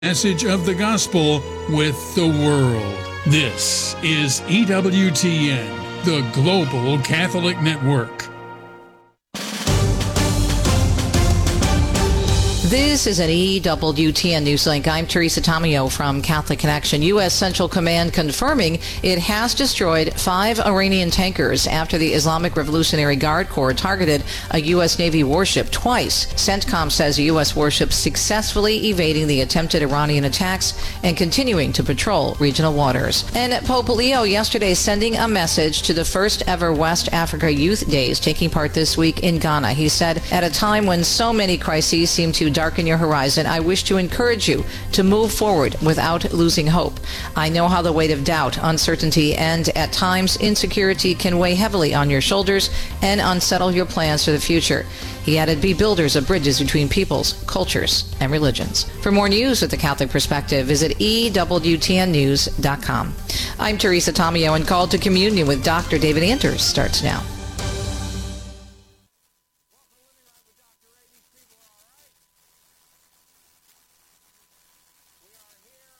message of the gospel with the world. This is EWTN, the Global Catholic Network. This is an EWTN Newslink. I'm Teresa Tomeo from Catholic Connection. U.S. Central Command confirming it has destroyed 5 Iranian tankers after the Islamic Revolutionary Guard Corps targeted a U.S. Navy warship twice. CENTCOM says a U.S. warship successfully evading the attempted Iranian attacks and continuing to patrol regional waters. And Pope Leo yesterday sending a message to the first ever West Africa Youth Days taking part this week in Ghana. He said, at a time when so many crises seem to darken your horizon, I wish to encourage you to move forward without losing hope. I know how the weight of doubt, uncertainty, and at times insecurity can weigh heavily on your shoulders and unsettle your plans for the future. He added, be builders of bridges between peoples, cultures, and religions. For more news with the Catholic perspective, visit EWTNnews.com. I'm Teresa Tomeo, and Call to Communion with Dr. David Anders starts now.